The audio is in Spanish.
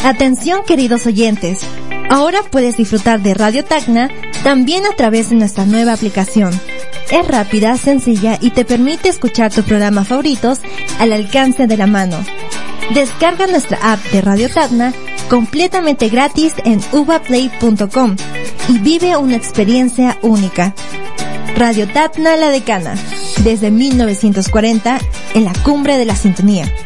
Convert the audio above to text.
Atención, queridos oyentes. Ahora puedes disfrutar de Radio Tacna también a través de nuestra nueva aplicación. Es rápida, sencilla y te permite escuchar tus programas favoritos al alcance de la mano. Descarga nuestra app de Radio Tacna completamente gratis en uvaplay.com y vive una experiencia única. Radio Tacna La Decana, desde 1940 en la cumbre de la sintonía.